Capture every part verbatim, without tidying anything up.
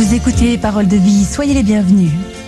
Vous écoutez Paroles de vie, soyez les bienvenus.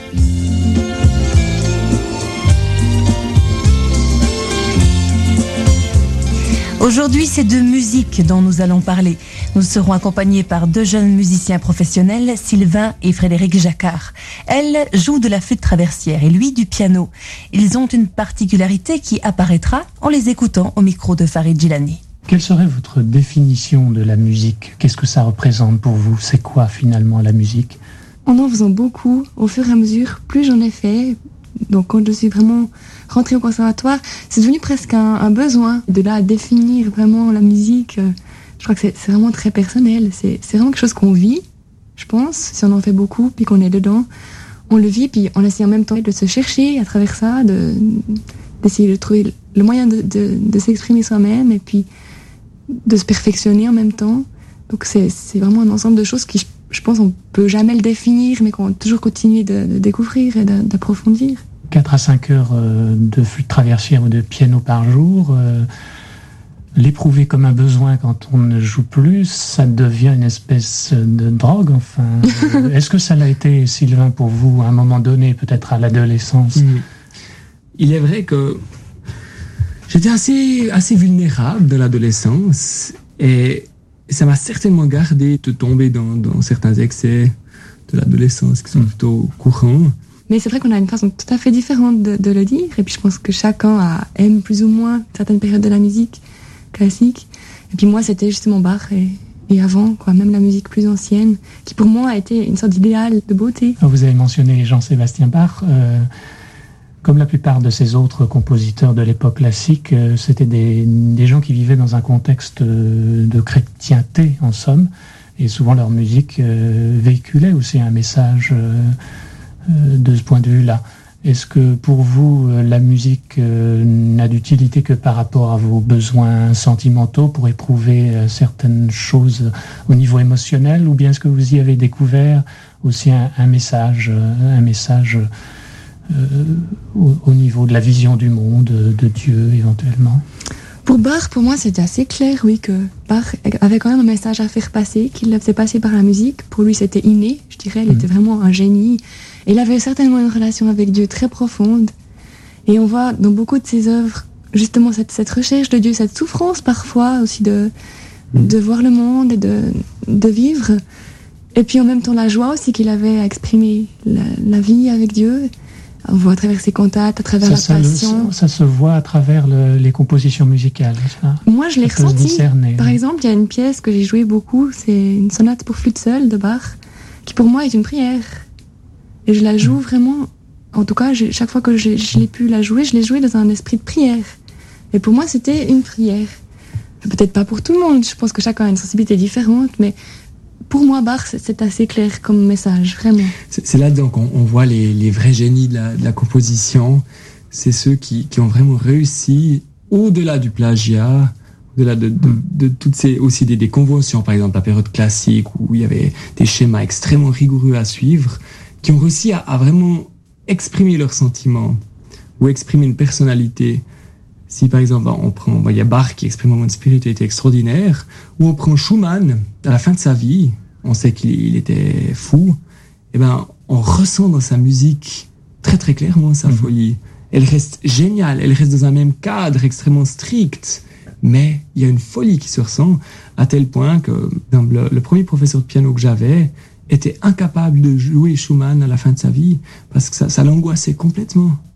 Aujourd'hui, c'est de musique dont nous allons parler. Nous serons accompagnés par deux jeunes musiciens professionnels, Sylvain et Frédéric Jacquard. Elle joue de la flûte traversière et lui du piano. Ils ont une particularité qui apparaîtra en les écoutant au micro de Farid Djilani. Quelle serait votre définition de la musique ? Qu'est-ce que ça représente pour vous ? C'est quoi finalement la musique ? En en faisant beaucoup, au fur et à mesure, plus j'en ai fait, donc quand je suis vraiment rentrée au conservatoire, c'est devenu presque un, un besoin. De là à définir vraiment la musique, euh, je crois que c'est, c'est vraiment très personnel. C'est, c'est vraiment quelque chose qu'on vit, je pense, si on en fait beaucoup, puis qu'on est dedans. On le vit, puis on essaie en même temps de se chercher à travers ça, de, d'essayer de trouver le moyen de, de, de s'exprimer soi-même, et puis de se perfectionner en même temps. Donc c'est, c'est vraiment un ensemble de choses qui, je, je pense, on peut jamais le définir, mais qu'on va toujours continuer de, de découvrir et de, d'approfondir. quatre à cinq heures euh, de flûte traversière ou de piano par jour, euh, l'éprouver comme un besoin quand on ne joue plus, ça devient une espèce de drogue, enfin. Est-ce que ça l'a été, Sylvain, pour vous, à un moment donné, peut-être à l'adolescence ? Mmh. Il est vrai que j'étais assez, assez vulnérable de l'adolescence et ça m'a certainement gardé de tomber dans, dans certains excès de l'adolescence qui sont mmh. plutôt courants. Mais c'est vrai qu'on a une façon tout à fait différente de, de le dire, et puis je pense que chacun a, aime plus ou moins certaines périodes de la musique classique. Et puis moi, c'était justement Bach et, et avant, quoi, même la musique plus ancienne, qui pour moi a été une sorte d'idéal de beauté. Vous avez mentionné Jean-Sébastien Bach. Euh, comme la plupart de ces autres compositeurs de l'époque classique, euh, c'était des, des gens qui vivaient dans un contexte de, de chrétienté, en somme, et souvent leur musique euh, véhiculait aussi un message euh, de ce point de vue-là. Est-ce que pour vous, la musique n'a d'utilité que par rapport à vos besoins sentimentaux pour éprouver certaines choses au niveau émotionnel, ou bien est-ce que vous y avez découvert aussi un, un message, un message euh, au, au niveau de la vision du monde, de Dieu éventuellement ? Pour Bach, pour moi, c'était assez clair, oui, que Bach avait quand même un message à faire passer, qu'il le faisait passer par la musique. Pour lui, c'était inné, je dirais, il mmh. était vraiment un génie. Et il avait certainement une relation avec Dieu très profonde. Et on voit dans beaucoup de ses œuvres, justement, cette, cette recherche de Dieu, cette souffrance parfois aussi de, mmh. de voir le monde et de, de vivre. Et puis en même temps, la joie aussi qu'il avait à exprimer la, la vie avec Dieu. On voit à travers ses cantates, à travers ça, la ça passion. Le, ça, ça se voit à travers le, les compositions musicales, ça. Moi, je l'ai ça ressenti. Par exemple, il y a une pièce que j'ai jouée beaucoup, c'est une sonate pour flûte seule de Bach, qui pour moi est une prière. Et je la joue mmh. vraiment, en tout cas, chaque fois que je, je l'ai pu la jouer, je l'ai jouée dans un esprit de prière. Et pour moi, c'était une prière. Peut-être pas pour tout le monde, je pense que chacun a une sensibilité différente, mais pour moi, Bach, c'est assez clair comme message, vraiment. C'est, c'est là donc on, on voit les, les vrais génies de la, de la composition. C'est ceux qui, qui ont vraiment réussi, au-delà du plagiat, au-delà de, de, de toutes ces aussi des, des conventions, par exemple la période classique où il y avait des schémas extrêmement rigoureux à suivre, qui ont réussi à, à vraiment exprimer leurs sentiments ou exprimer une personnalité. Si par exemple on prend, bon, il y a Bach qui exprime une spiritualité extraordinaire, ou on prend Schumann à la fin de sa vie, on sait qu'il il était fou, et ben on ressent dans sa musique très très clairement sa mmh. folie. Elle reste géniale, elle reste dans un même cadre extrêmement strict, mais il y a une folie qui se ressent à tel point que le, le premier professeur de piano que j'avais était incapable de jouer Schumann à la fin de sa vie parce que ça, ça l'angoissait complètement.